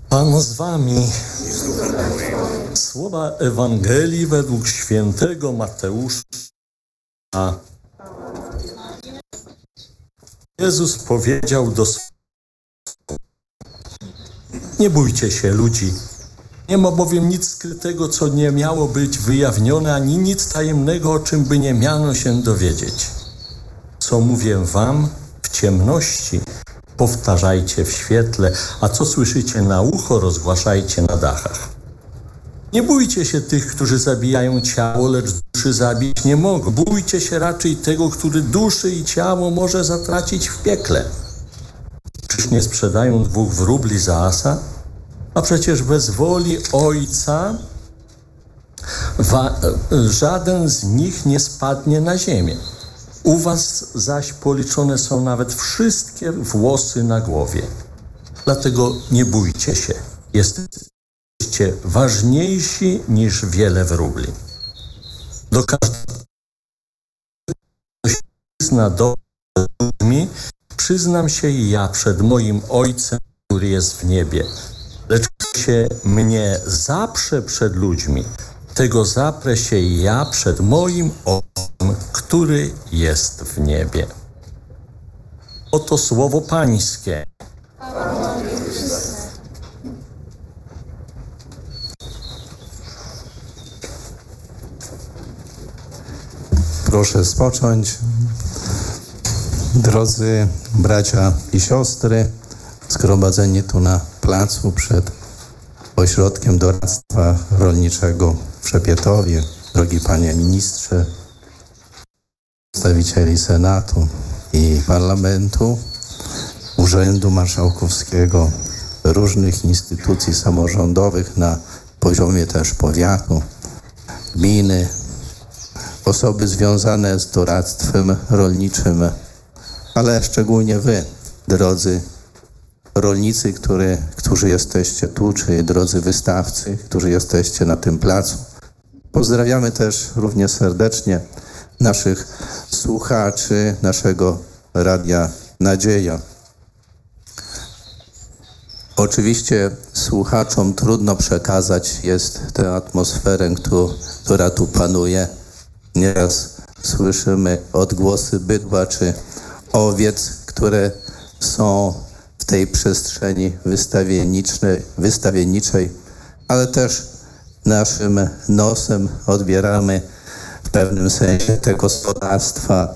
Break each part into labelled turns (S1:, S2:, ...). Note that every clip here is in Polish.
S1: Pan z wami. Słowa Ewangelii według świętego Mateusza. Jezus powiedział do swoich: nie bójcie się ludzi. Nie ma bowiem nic skrytego, co nie miało być wyjawnione, ani nic tajemnego, o czym by nie miano się dowiedzieć. Co mówię wam w ciemności, powtarzajcie w świetle, a co słyszycie na ucho, rozgłaszajcie na dachach. Nie bójcie się tych, którzy zabijają ciało, lecz duszy zabić nie mogą. Bójcie się raczej tego, który duszy i ciało może zatracić w piekle. Czyż nie sprzedają 2 wróbli za asa? A przecież bez woli Ojca żaden z nich nie spadnie na ziemię. U was zaś policzone są nawet wszystkie włosy na głowie. Dlatego nie bójcie się. Jesteście ważniejsi niż wiele wróbli. Do każdego, kto się przyzna do ludźmi, przyznam się i ja przed moim Ojcem, który jest w niebie. Lecz kto się mnie zaprze przed ludźmi, tego zaprę się i ja przed moim Ojcem, który jest w niebie. Oto słowo Pańskie.
S2: Proszę spocząć. Drodzy bracia i siostry, zgromadzeni tu na placu przed Ośrodkiem Doradztwa Rolniczego w Szepietowie, drogi panie ministrze, przedstawicieli Senatu i Parlamentu, Urzędu Marszałkowskiego, różnych instytucji samorządowych na poziomie też powiatu, gminy, osoby związane z doradztwem rolniczym, ale szczególnie wy, drodzy rolnicy, którzy jesteście tu, czy drodzy wystawcy, którzy jesteście na tym placu. Pozdrawiamy też równie serdecznie naszych słuchaczy naszego Radia Nadzieja. Oczywiście słuchaczom trudno przekazać jest tę atmosferę, która tu panuje. Nieraz słyszymy odgłosy bydła czy owiec, które są w tej przestrzeni wystawienniczej, ale też naszym nosem odbieramy w pewnym sensie te gospodarstwa,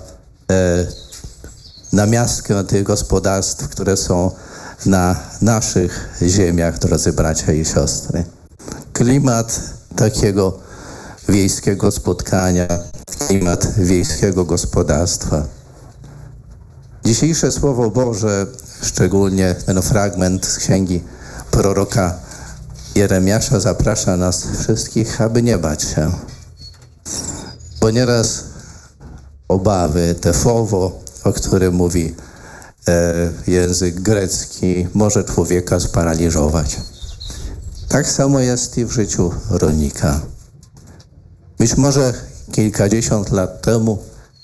S2: namiastkę tych gospodarstw, które są na naszych ziemiach, drodzy bracia i siostry. Klimat takiego wiejskiego spotkania, klimat wiejskiego gospodarstwa. Dzisiejsze Słowo Boże, szczególnie ten fragment z księgi proroka Jeremiasza, zaprasza nas wszystkich, aby nie bać się. Bo nieraz obawy, te fowo, o którym mówi język grecki, może człowieka sparaliżować. Tak samo jest i w życiu rolnika. Być może kilkadziesiąt lat temu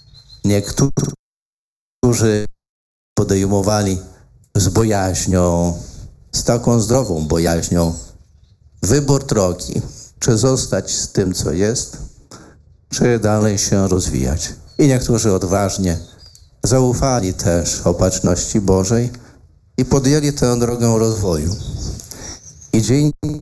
S2: niektórzy podejmowali z bojaźnią, z taką zdrową bojaźnią, wybór drogi, czy zostać z tym, co jest, czy dalej się rozwijać. I niektórzy odważnie zaufali też opatrzności Bożej i podjęli tę drogę rozwoju. I dzięki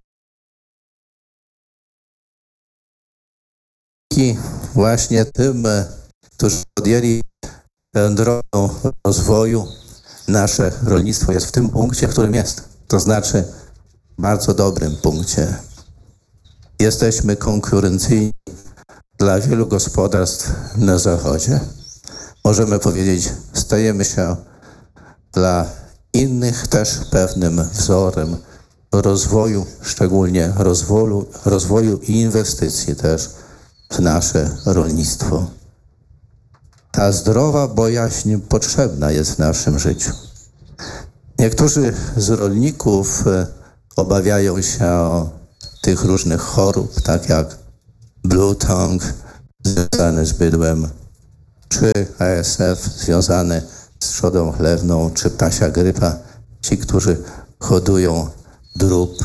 S2: właśnie tym, którzy podjęli tę drogę rozwoju, nasze rolnictwo jest w tym punkcie, w którym jest. To znaczy w bardzo dobrym punkcie. Jesteśmy konkurencyjni dla wielu gospodarstw na zachodzie. Możemy powiedzieć, stajemy się dla innych też pewnym wzorem rozwoju, szczególnie rozwoju i inwestycji też w nasze rolnictwo. Ta zdrowa bojaźń potrzebna jest w naszym życiu. Niektórzy z rolników obawiają się tych różnych chorób, tak jak blue tongue związany z bydłem, czy ASF związany z trzodą chlewną, czy ptasia grypa. Ci, którzy hodują drób.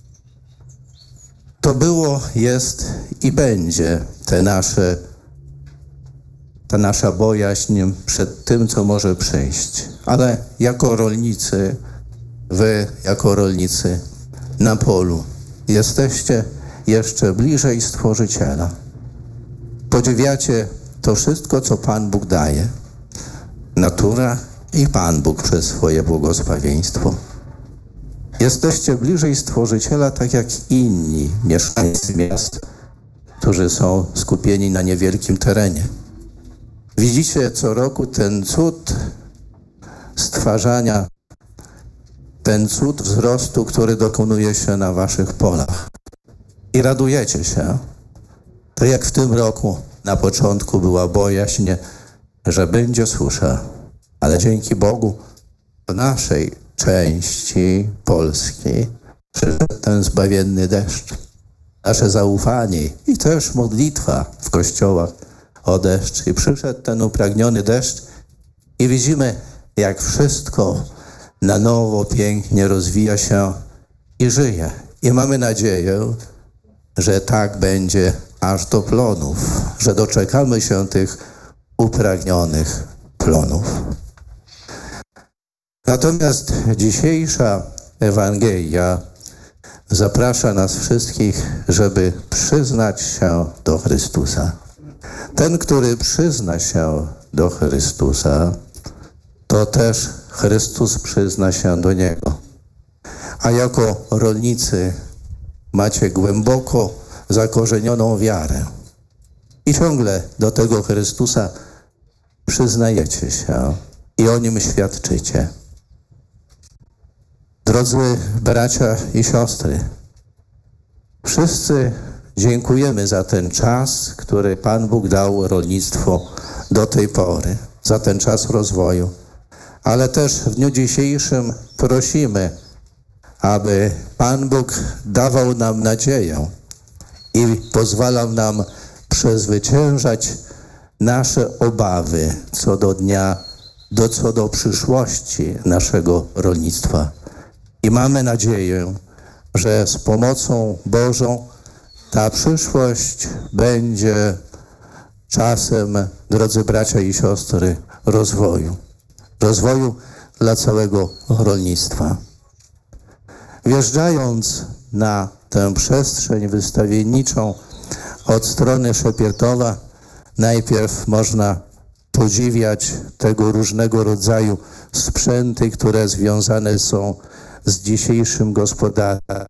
S2: To było, jest i będzie ta nasza bojaźń przed tym, co może przyjść. Ale jako rolnicy, wy jako rolnicy na polu jesteście jeszcze bliżej Stworzyciela. Podziwiacie to wszystko, co Pan Bóg daje. Natura i Pan Bóg przez swoje błogosławieństwo. Jesteście bliżej Stworzyciela, tak jak inni mieszkańcy miast, którzy są skupieni na niewielkim terenie. Widzicie co roku ten cud stwarzania, ten cud wzrostu, który dokonuje się na waszych polach. I radujecie się. To jak w tym roku na początku była bojaźń, że będzie susza. Ale dzięki Bogu w naszej części Polski przyszedł ten zbawienny deszcz. Nasze zaufanie i też modlitwa w kościołach o deszcz. I przyszedł ten upragniony deszcz i widzimy, jak wszystko na nowo pięknie rozwija się i żyje. I mamy nadzieję, że tak będzie aż do plonów, że doczekamy się tych upragnionych plonów. Natomiast dzisiejsza Ewangelia zaprasza nas wszystkich, żeby przyznać się do Chrystusa. Ten, który przyzna się do Chrystusa, to też Chrystus przyzna się do Niego. A jako rolnicy macie głęboko zakorzenioną wiarę i ciągle do tego Chrystusa przyznajecie się i o Nim świadczycie. Drodzy bracia i siostry, wszyscy dziękujemy za ten czas, który Pan Bóg dał rolnictwu do tej pory, za ten czas rozwoju. Ale też w dniu dzisiejszym prosimy, aby Pan Bóg dawał nam nadzieję i pozwalał nam przezwyciężać nasze obawy co do przyszłości naszego rolnictwa. I mamy nadzieję, że z pomocą Bożą ta przyszłość będzie czasem, drodzy bracia i siostry, rozwoju dla całego rolnictwa. Wjeżdżając na tę przestrzeń wystawienniczą od strony Szepiertowa, najpierw można podziwiać tego różnego rodzaju sprzęty, które związane są z dzisiejszym gospodarstwem,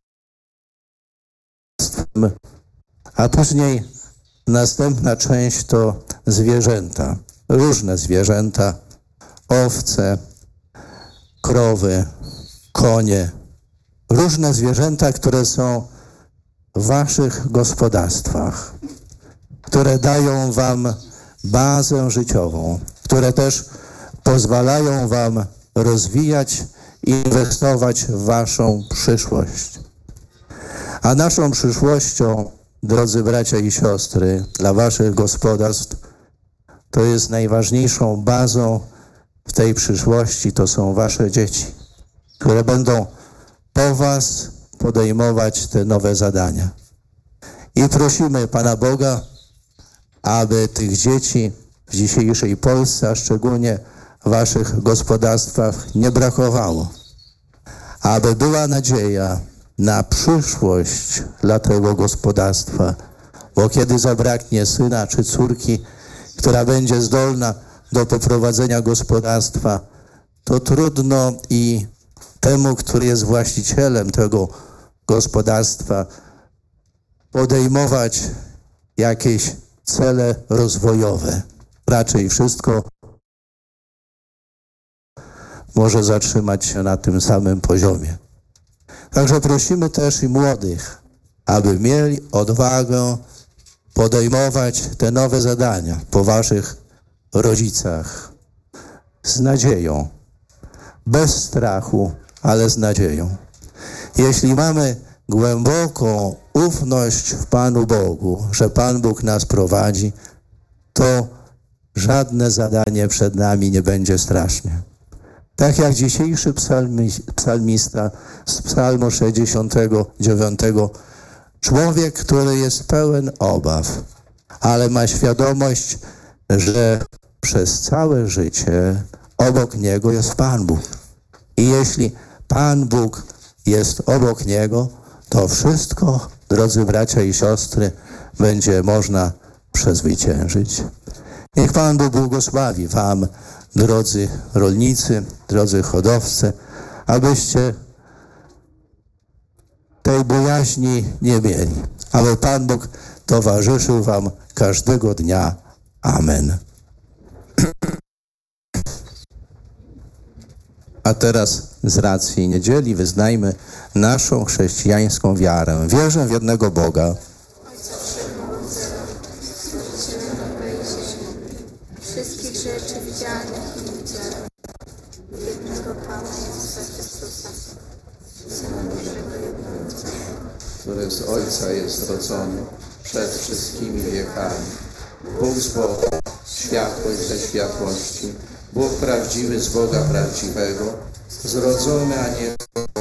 S2: a później następna część to zwierzęta, różne zwierzęta, owce, krowy, konie, różne zwierzęta, które są w waszych gospodarstwach, które dają wam bazę życiową, które też pozwalają wam rozwijać i inwestować w waszą przyszłość. A naszą przyszłością, drodzy bracia i siostry, dla waszych gospodarstw, to jest najważniejszą bazą w tej przyszłości, to są wasze dzieci, które będą po was podejmować te nowe zadania. I prosimy Pana Boga, aby tych dzieci w dzisiejszej Polsce, a szczególnie w waszych gospodarstwach nie brakowało. Aby była nadzieja na przyszłość dla tego gospodarstwa, bo kiedy zabraknie syna czy córki, która będzie zdolna do poprowadzenia gospodarstwa, to trudno i temu, który jest właścicielem tego gospodarstwa, podejmować jakieś cele rozwojowe. Raczej wszystko może zatrzymać się na tym samym poziomie. Także prosimy też i młodych, aby mieli odwagę podejmować te nowe zadania po waszych rodzicach z nadzieją, bez strachu, ale z nadzieją. Jeśli mamy głęboką ufność w Panu Bogu, że Pan Bóg nas prowadzi, to żadne zadanie przed nami nie będzie straszne. Tak jak dzisiejszy psalmista z psalmu 69. Człowiek, który jest pełen obaw, ale ma świadomość, że przez całe życie obok niego jest Pan Bóg. I jeśli Pan Bóg jest obok niego, to wszystko, drodzy bracia i siostry, będzie można przezwyciężyć. Niech Pan Bóg błogosławi wam, drodzy rolnicy, drodzy hodowcy, abyście tej bojaźni nie mieli, aby Pan Bóg towarzyszył wam każdego dnia. Amen. A teraz z racji niedzieli wyznajmy naszą chrześcijańską wiarę. Wierzę w jednego Boga,
S3: wszystkich rzeczy widzianych i niewidzialnych, jednego Pana Jezusa Chrystusa, Syna Bożego jednorodzenia,
S2: który z Ojca jest rodzony przed wszystkimi wiekami. Bóg z Boga, światłość ze światłości, Bóg prawdziwy z Boga prawdziwego, zrodzony, a nie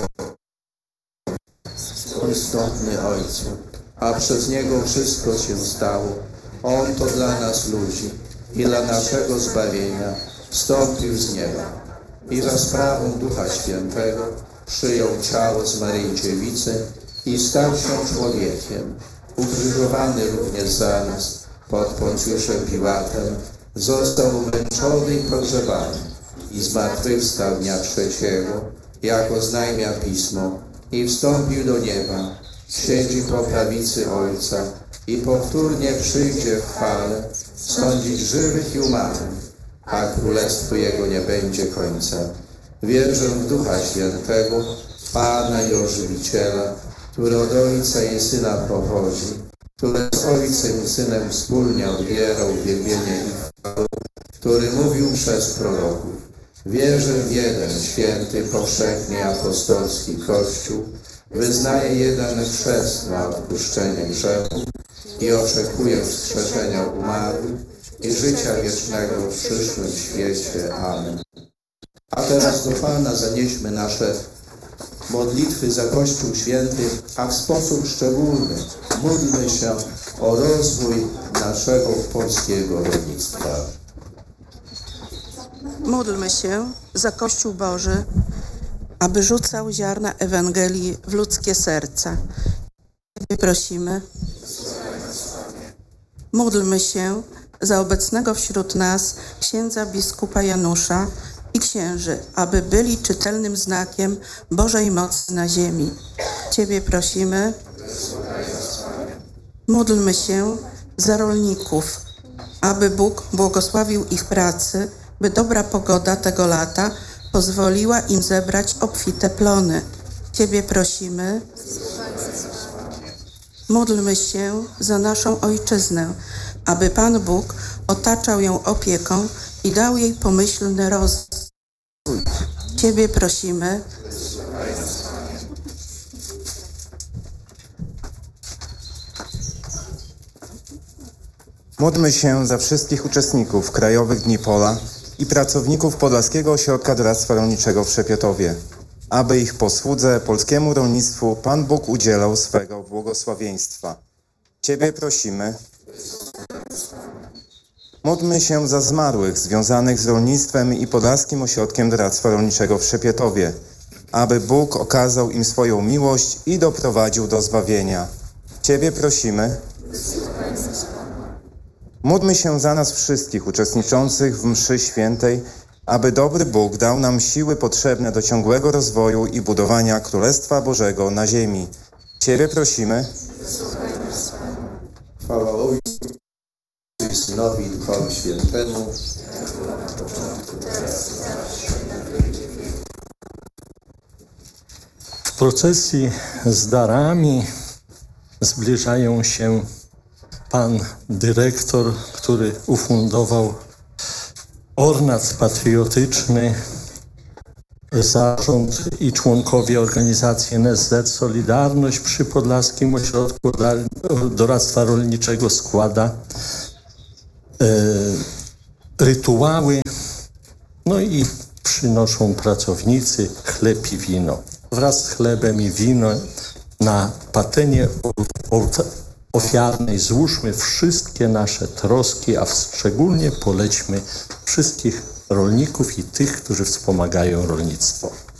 S2: istotny Ojcu, a przez Niego wszystko się stało. On to dla nas ludzi i dla naszego zbawienia wstąpił z nieba i za sprawą Ducha Świętego przyjął ciało z Maryi Dziewicy i stał się człowiekiem, ukrzyżowany również za nas pod Poncjuszem Piłatem, został umęczony i pogrzebany i zmartwychwstał dnia trzeciego, jako oznajmia Pismo, i wstąpił do nieba, siedzi po prawicy Ojca i powtórnie przyjdzie w chwale sądzić żywych i umarłych, a królestwu Jego nie będzie końca. Wierzę w Ducha Świętego, Pana i Ożywiciela, który od Ojca i Syna pochodzi, który z Ojcem i Synem wspólnie odbierał uwielbienie i chwałę, który mówił przez proroków. Wierzę w jeden święty, powszechny apostolski Kościół, wyznaję jeden chrzest na odpuszczenie grzechów i oczekuję wskrzeszenia umarłych i życia wiecznego w przyszłym świecie. Amen. A teraz do Pana zanieśmy nasze modlitwy za Kościół Święty, a w sposób szczególny módlmy się o rozwój naszego polskiego rolnictwa.
S4: Módlmy się za Kościół Boży, aby rzucał ziarna Ewangelii w ludzkie serca. Ciebie prosimy. Módlmy się za obecnego wśród nas księdza biskupa Janusza i księży, aby byli czytelnym znakiem Bożej mocy na ziemi. Ciebie prosimy. Módlmy się za rolników, aby Bóg błogosławił ich pracy, by dobra pogoda tego lata pozwoliła im zebrać obfite plony. Ciebie prosimy. Módlmy się za naszą ojczyznę, aby Pan Bóg otaczał ją opieką i dał jej pomyślny rozwój. Ciebie prosimy.
S5: Módlmy się za wszystkich uczestników Krajowych Dni Pola i pracowników Podlaskiego Ośrodka Doradztwa Rolniczego w Szepietowie, aby ich posłudze polskiemu rolnictwu Pan Bóg udzielał swego błogosławieństwa. Ciebie prosimy. Módlmy się za zmarłych związanych z rolnictwem i Podlaskim Ośrodkiem Doradztwa Rolniczego w Szepietowie, aby Bóg okazał im swoją miłość i doprowadził do zbawienia. Ciebie prosimy. Módlmy się za nas wszystkich uczestniczących w mszy świętej, aby dobry Bóg dał nam siły potrzebne do ciągłego rozwoju i budowania Królestwa Bożego na ziemi. Ciebie prosimy.
S2: Chwała Ojcu i Synowi i Duchowi Świętemu.
S1: W procesji z darami zbliżają się pan dyrektor, który ufundował ornat patriotyczny, zarząd i członkowie organizacji NSZ Solidarność przy Podlaskim Ośrodku Doradztwa Rolniczego składa rytuały, no i przynoszą pracownicy chleb i wino. Wraz z chlebem i winem na patenie ofiarnej złóżmy wszystkie nasze troski, a szczególnie polećmy wszystkich rolników i tych, którzy wspomagają rolnictwo.